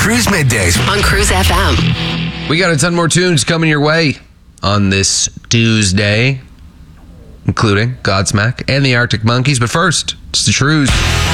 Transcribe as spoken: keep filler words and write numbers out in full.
Cruise Middays on Cruise F M. We got a ton more tunes coming your way on this Tuesday, including Godsmack and the Arctic Monkeys. But first, it's the Trues.